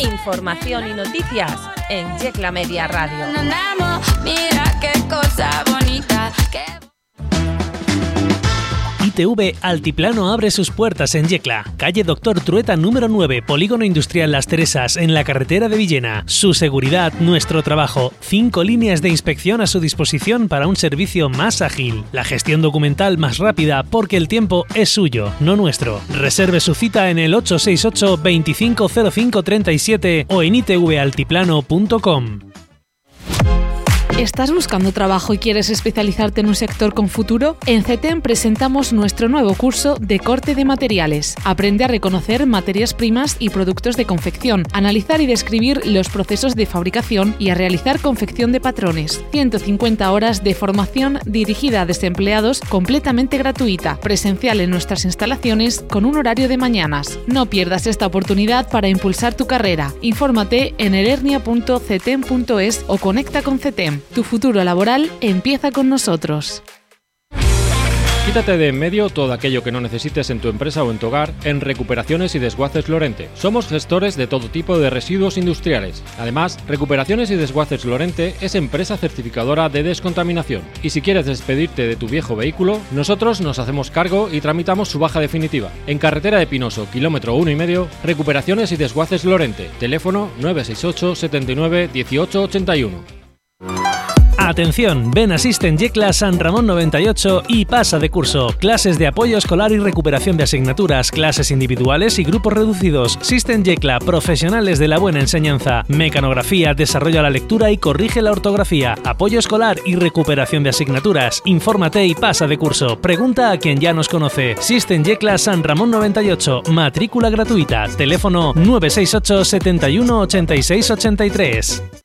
Información y noticias en Yecla Media Radio. Mira qué cosa bonita. ITV Altiplano abre sus puertas en Yecla, calle Doctor Trueta número 9, Polígono Industrial Las Teresas, en la carretera de Villena. Su seguridad, nuestro trabajo. 5 líneas de inspección a su disposición para un servicio más ágil. La gestión documental más rápida, porque el tiempo es suyo, no nuestro. Reserve su cita en el 868 250537 o en itvaltiplano.com. ¿Estás buscando trabajo y quieres especializarte en un sector con futuro? En CETEM presentamos nuestro nuevo curso de corte de materiales. Aprende a reconocer materias primas y productos de confección, analizar y describir los procesos de fabricación y a realizar confección de patrones. 150 horas de formación dirigida a desempleados completamente gratuita, presencial en nuestras instalaciones con un horario de mañanas. No pierdas esta oportunidad para impulsar tu carrera. Infórmate en elernia.cetem.es o conecta con CETEM. Tu futuro laboral empieza con nosotros. Quítate de en medio todo aquello que no necesites en tu empresa o en tu hogar en Recuperaciones y Desguaces Lorente. Somos gestores de todo tipo de residuos industriales. Además, Recuperaciones y Desguaces Lorente es empresa certificadora de descontaminación. Y si quieres despedirte de tu viejo vehículo, nosotros nos hacemos cargo y tramitamos su baja definitiva. En Carretera de Pinoso, kilómetro 1,5, Recuperaciones y Desguaces Lorente. Teléfono 968 79 18 81. Atención, ven a System Yecla San Ramón 98 y pasa de curso. Clases de apoyo escolar y recuperación de asignaturas, clases individuales y grupos reducidos. System Yecla, profesionales de la buena enseñanza. Mecanografía, desarrolla la lectura y corrige la ortografía. Apoyo escolar y recuperación de asignaturas. Infórmate y pasa de curso. Pregunta a quien ya nos conoce. System Yecla San Ramón 98, matrícula gratuita. Teléfono 968 71 86 83.